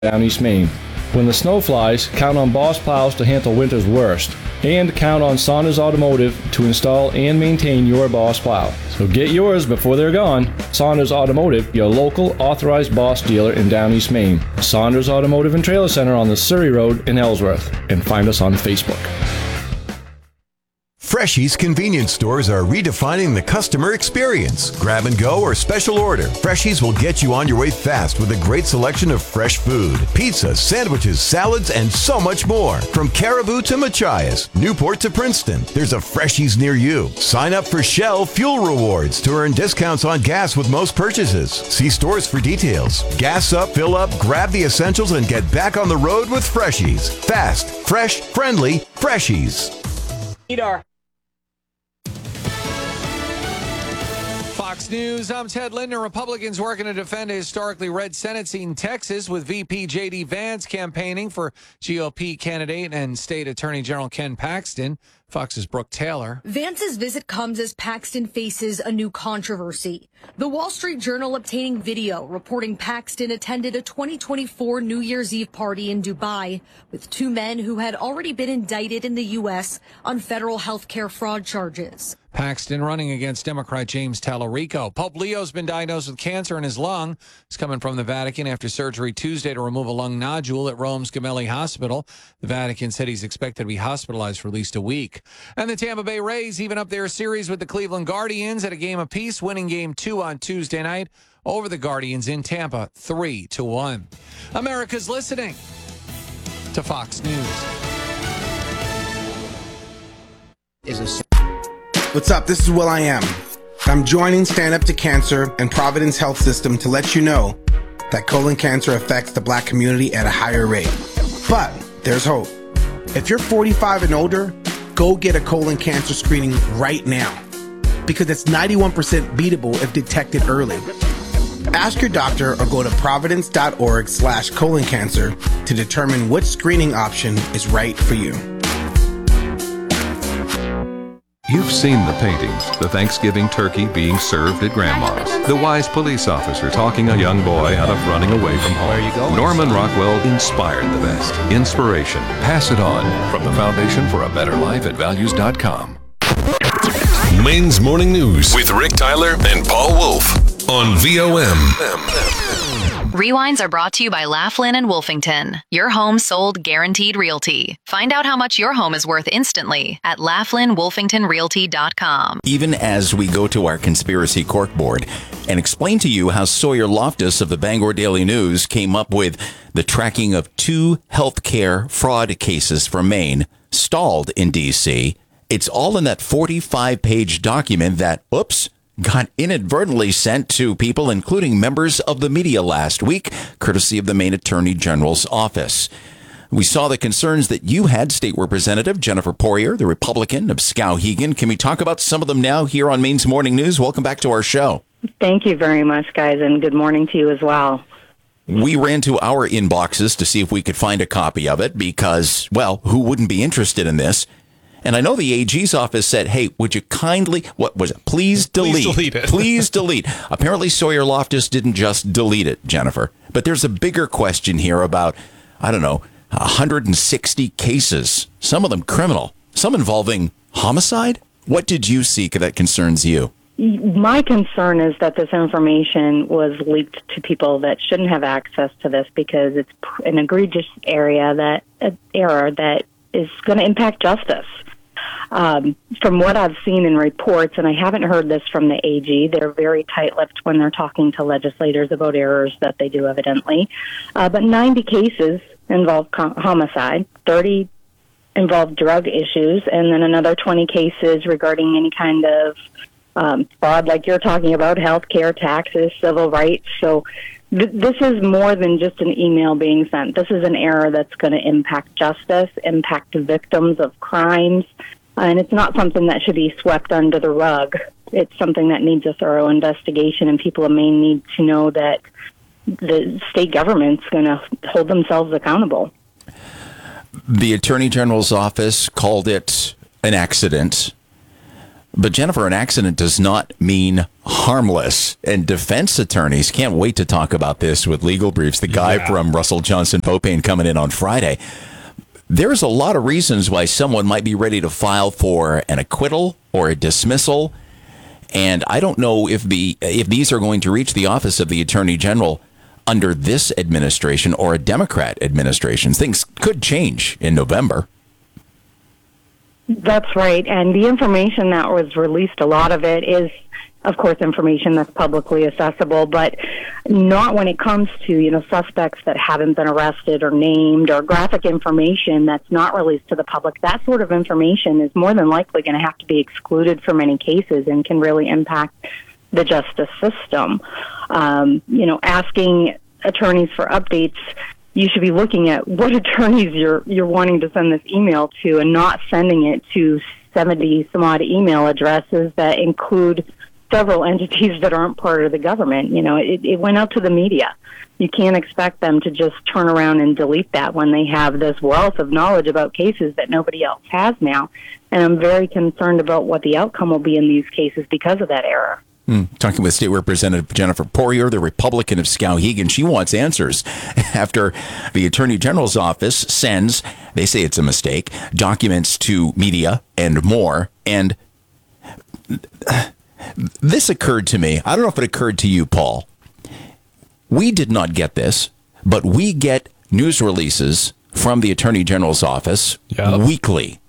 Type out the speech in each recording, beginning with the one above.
down East Main. When the snow flies, count on Boss Plows to handle winter's worst. And count on Saunders Automotive to install and maintain your Boss Plow. So get yours before they're gone. Saunders Automotive, your local authorized Boss dealer in down East Main. Saunders Automotive and Trailer Center on the Surrey Road in Ellsworth. And find us on Facebook. Freshies convenience stores are redefining the customer experience. Grab and go or special order. Freshies will get you on your way fast with a great selection of fresh food. Pizzas, sandwiches, salads, and so much more. From Caribou to Machias, Newport to Princeton, there's a Freshies near you. Sign up for Shell Fuel Rewards to earn discounts on gas with most purchases. See stores for details. Gas up, fill up, grab the essentials, and get back on the road with Freshies. Fast, fresh, friendly Freshies. Fox News, I'm Ted Linder. Republicans working to defend a historically red Senate seat in Texas with VP J.D. Vance campaigning for GOP candidate and State Attorney General Ken Paxton. Fox's Brooke Taylor. Vance's visit comes as Paxton faces a new controversy. The Wall Street Journal obtaining video reporting Paxton attended a 2024 New Year's Eve party in Dubai with two men who had already been indicted in the U.S. on federal health care fraud charges. Paxton running against Democrat James Tallarico. Pope Leo's been diagnosed with cancer in his lung. He's coming from the Vatican after surgery Tuesday to remove a lung nodule at Rome's Gemelli Hospital. The Vatican said he's expected to be hospitalized for at least a week. And the Tampa Bay Rays even up their series with the Cleveland Guardians at a game apiece, winning Game 2 on Tuesday night over the Guardians in Tampa, 3-1. America's listening to Fox News. What's up? This is Will I Am. I'm joining Stand Up to Cancer and Providence Health System to let you know that colon cancer affects the Black community at a higher rate. But there's hope. If you're 45 and older, go get a colon cancer screening right now because it's 91% beatable if detected early. Ask your doctor or go to providence.org/colon cancer to determine which screening option is right for you. You've seen the paintings, the Thanksgiving turkey being served at Grandma's, the wise police officer talking a young boy out of running away from home. Where are you going? Norman Rockwell inspired the best. Inspiration. Pass it on. From the Foundation for a Better Life at Values.com. Maine's Morning News with Rick Tyler and Paul Wolf on VOM. Rewinds are brought to you by Laughlin and Wolfington. Your home sold guaranteed realty. Find out how much your home is worth instantly at LaughlinWolfingtonRealty.com. Even as we go to our conspiracy corkboard and explain to you how Sawyer Loftus of the Bangor Daily News came up with the tracking of 2 healthcare fraud cases from Maine stalled in D.C., it's all in that 45-page document that, got inadvertently sent to people, including members of the media last week, courtesy of the Maine Attorney General's office. We saw the concerns that you had, State Representative Jennifer Poirier, the Republican of Skowhegan. Can we talk about some of them now here on Maine's Morning News? Welcome back to our show. Thank you very much, guys, and good morning to you as well. We ran to our inboxes to see if we could find a copy of it because, well, who wouldn't be interested in this? And I know the AG's office said, hey, would you kindly, what was it? Please delete. Please delete it. Please delete. Apparently Sawyer Loftus didn't just delete it, Jennifer. But there's a bigger question here about, 160 cases, some of them criminal, some involving homicide. What did you see that concerns you? My concern is that this information was leaked to people that shouldn't have access to this because it's an egregious error that is going to impact justice. From what I've seen in reports, and I haven't heard this from the AG, they're very tight-lipped when they're talking to legislators about errors that they do evidently. But 90 cases involve homicide, 30 involve drug issues, and then another 20 cases regarding any kind of fraud like you're talking about, health care, taxes, civil rights. So this is more than just an email being sent. This is an error that's going to impact justice, impact victims of crimes, and it's not something that should be swept under the rug. It's something that needs a thorough investigation, and people of Maine need to know that the state government's going to hold themselves accountable. The Attorney General's office called it an accident. But Jennifer, an accident does not mean harmless. And defense attorneys can't wait to talk about this with Legal Briefs. The guy from Russell Johnson Popain coming in on Friday. There's a lot of reasons why someone might be ready to file for an acquittal or a dismissal. And I don't know if these are going to reach the office of the Attorney General under this administration or a Democrat administration. Things could change in November. That's right. And the information that was released, a lot of it is, of course, information that's publicly accessible, but not when it comes to, suspects that haven't been arrested or named, or graphic information that's not released to the public. That sort of information is more than likely going to have to be excluded from many cases and can really impact the justice system. Asking attorneys for updates, you should be looking at what attorneys you're wanting to send this email to, and not sending it to 70 some odd email addresses that include several entities that aren't part of the government. It went out to the media. You can't expect them to just turn around and delete that when they have this wealth of knowledge about cases that nobody else has now. And I'm very concerned about what the outcome will be in these cases because of that error. Talking with State Representative Jennifer Poirier, the Republican of Skowhegan. She wants answers after the Attorney General's office sends, they say it's a mistake, documents to media and more. And this occurred to me. I don't know if it occurred to you, Paul. We did not get this, but we get news releases from the Attorney General's office weekly.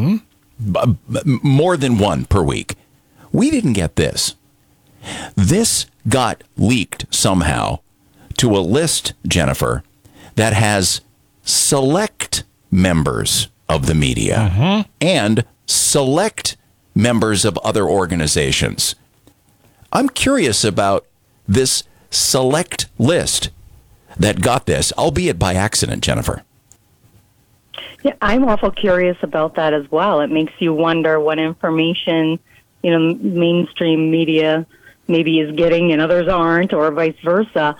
More than one per week. We didn't get this. This got leaked somehow to a list, Jennifer, that has select members of the media and select members of other organizations. I'm curious about this select list that got this, albeit by accident, Jennifer. Yeah, I'm awful curious about that as well. It makes you wonder what information, mainstream media maybe is getting and others aren't, or vice versa.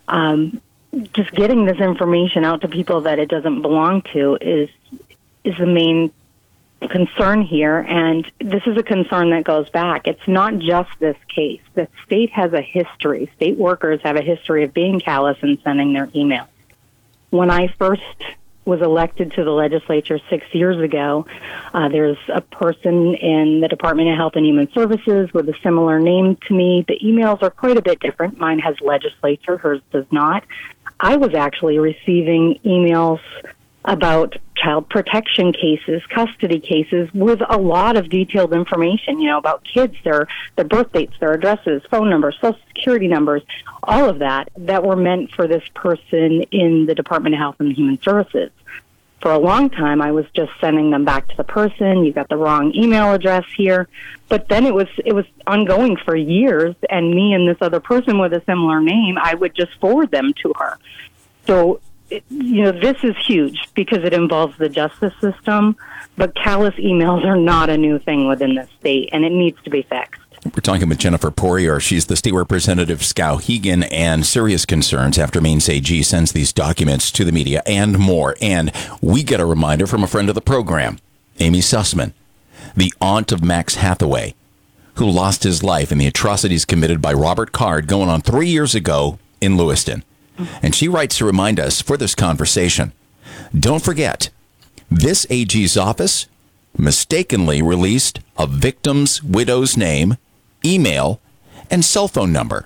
Just getting this information out to people that it doesn't belong to is the main concern here. And this is a concern that goes back. It's not just this case. The state has a history. State workers have a history of being callous and sending their emails. When I first was elected to the legislature 6 years ago, there's a person in the Department of Health and Human Services with a similar name to me. The emails are quite a bit different. Mine has legislature, hers does not. I was actually receiving emails about child protection cases, custody cases, with a lot of detailed information, about kids, their birth dates, their addresses, phone numbers, social security numbers, all of that were meant for this person in the Department of Health and Human Services. For a long time, I was just sending them back to the person. You got the wrong email address here. But then it was ongoing for years, and me and this other person with a similar name, I would just forward them to her. So, this is huge because it involves the justice system, but callous emails are not a new thing within the state, and it needs to be fixed. We're talking with Jennifer Poirier. She's the state representative of Skowhegan, and serious concerns after Maine's AG sends these documents to the media and more. And we get a reminder from a friend of the program, Amy Sussman, the aunt of Max Hathaway, who lost his life in the atrocities committed by Robert Card going on 3 years ago in Lewiston. And she writes to remind us for this conversation, don't forget, this AG's office mistakenly released a victim's widow's name, email, and cell phone number,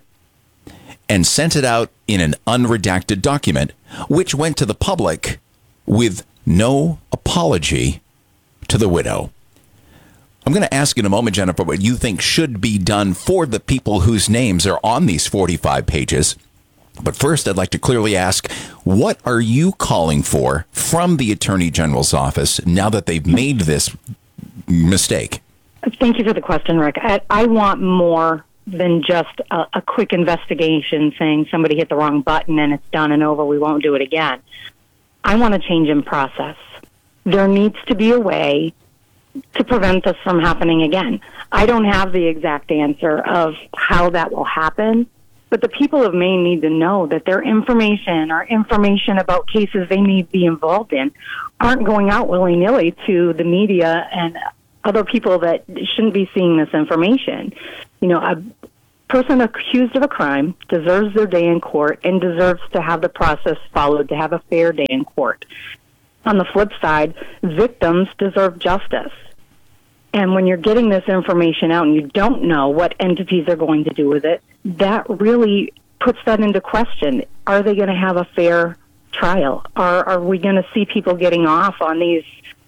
and sent it out in an unredacted document, which went to the public with no apology to the widow. I'm going to ask in a moment, Jennifer, what you think should be done for the people whose names are on these 45 pages. But first, I'd like to clearly ask, what are you calling for from the Attorney General's office now that they've made this mistake? Thank you for the question, Rick. I want more than just a quick investigation saying somebody hit the wrong button and it's done and over, we won't do it again. I want a change in process. There needs to be a way to prevent this from happening again. I don't have the exact answer of how that will happen, but the people of Maine need to know that their information or information about cases they need to be involved in aren't going out willy-nilly to the media and other people that shouldn't be seeing this information. You know, a person accused of a crime deserves their day in court and deserves to have the process followed, to have a fair day in court. On the flip side, victims deserve justice. And when you're getting this information out and you don't know what entities are going to do with it, that really puts that into question. Are they going to have a fair trial? Are we going to see people getting off on these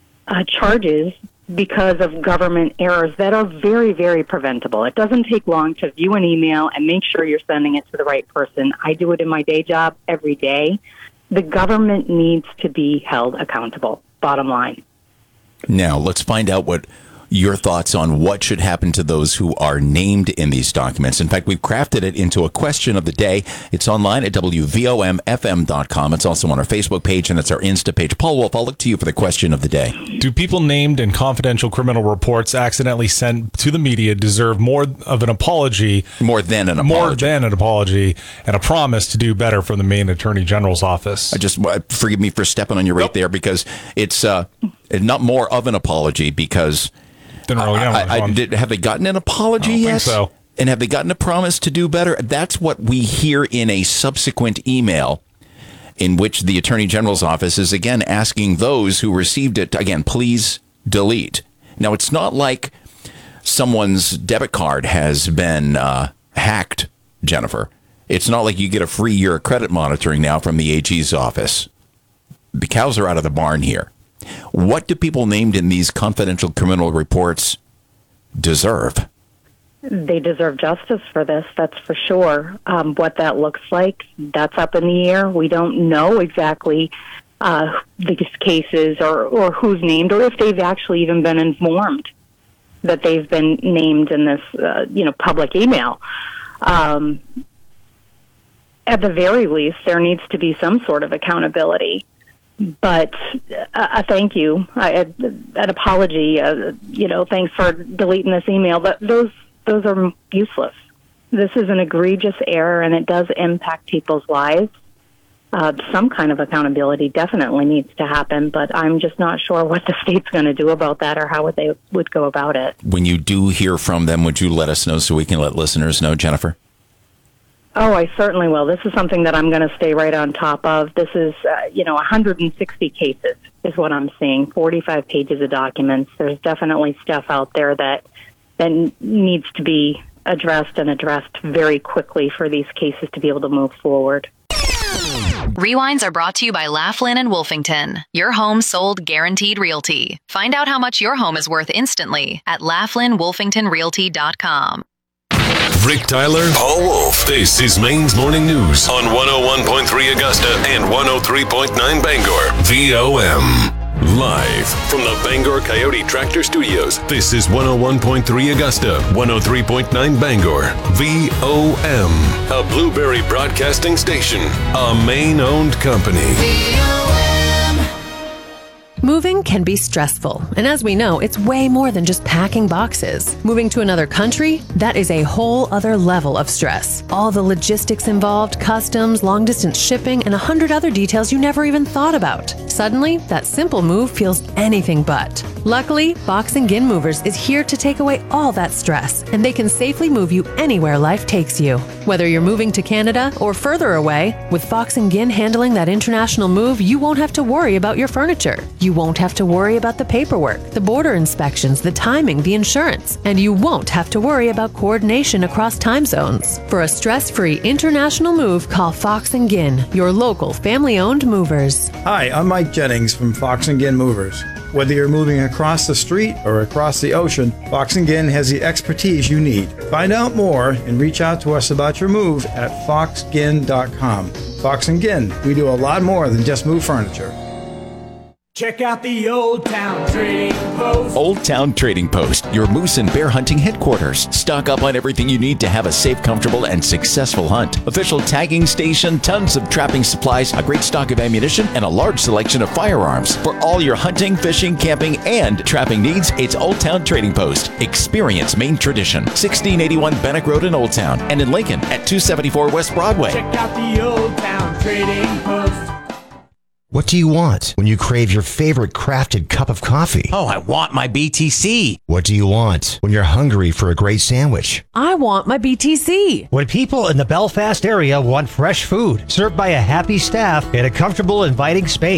charges because of government errors that are very, very preventable? It doesn't take long to view an email and make sure you're sending it to the right person. I do it in my day job every day. The government needs to be held accountable, bottom line. Now, let's find out what your thoughts on what should happen to those who are named in these documents. In fact, we've crafted it into a question of the day. It's online at WVOMFM.com. It's also on our Facebook page, and it's our Insta page. Paul Wolf, I'll look to you for the question of the day. Do people named in confidential criminal reports accidentally sent to the media deserve more of an apology? More than an apology and a promise to do better from the Maine Attorney General's office. Forgive me for stepping on you right there, because it's not more of an apology, because have they gotten an apology yet? Think so. And have they gotten a promise to do better? That's what we hear in a subsequent email in which the Attorney General's office is again asking those who received it, again, please delete. Now, it's not like someone's debit card has been hacked, Jennifer. It's not like you get a free year of credit monitoring now from the AG's office. The cows are out of the barn here. What do people named in these confidential criminal reports deserve? They deserve justice for this, that's for sure. What that looks like, that's up in the air. We don't know exactly these cases or who's named, or if they've actually even been informed that they've been named in this public email. At the very least, there needs to be some sort of accountability. But a thank you, an apology, thanks for deleting this email. But those are useless. This is an egregious error, and it does impact people's lives. Some kind of accountability definitely needs to happen, but I'm just not sure what the state's going to do about that or how they would go about it. When you do hear from them, would you let us know so we can let listeners know, Jennifer? Oh, I certainly will. This is something that I'm going to stay right on top of. This is, 160 cases is what I'm seeing, 45 pages of documents. There's definitely stuff out there that needs to be addressed very quickly for these cases to be able to move forward. Rewinds are brought to you by Laughlin and Wolfington, your home sold guaranteed realty. Find out how much your home is worth instantly at LaughlinWolfingtonRealty.com. Rick Tyler, Paul Wolf. This is Maine's Morning News on 101.3 Augusta and 103.9 Bangor. VOM. Live from the Bangor Coyote Tractor Studios, this is 101.3 Augusta, 103.9 Bangor. VOM. A Blueberry Broadcasting Station. A Maine-owned company. Moving can be stressful, and as we know, it's way more than just packing boxes. Moving to another country, that is a whole other level of stress. All the logistics involved, customs, long-distance shipping, and 100 other details you never even thought about. Suddenly, that simple move feels anything but. Luckily, Fox & Ginn Movers is here to take away all that stress, and they can safely move you anywhere life takes you. Whether you're moving to Canada or further away, with Fox & Ginn handling that international move, you won't have to worry about your furniture. You won't have to worry about the paperwork, the border inspections, the timing, the insurance, and you won't have to worry about coordination across time zones. For a stress-free international move, call Fox & Ginn, your local family-owned movers. Hi, I'm Mike Jennings from Fox & Ginn Movers. Whether you're moving across the street or across the ocean, Fox & Ginn has the expertise you need. Find out more and reach out to us about your move at foxginn.com. Fox & Ginn, we do a lot more than just move furniture. Check out the Old Town Trading Post. Old Town Trading Post, your moose and bear hunting headquarters. Stock up on everything you need to have a safe, comfortable, and successful hunt. Official tagging station, tons of trapping supplies, a great stock of ammunition, and a large selection of firearms. For all your hunting, fishing, camping, and trapping needs, it's Old Town Trading Post. Experience Maine tradition. 1681 Bannock Road in Old Town, and in Lincoln at 274 West Broadway. Check out the Old Town Trading Post. What do you want when you crave your favorite crafted cup of coffee? Oh, I want my BTC. What do you want when you're hungry for a great sandwich? I want my BTC. When people in the Belfast area want fresh food served by a happy staff in a comfortable, inviting space.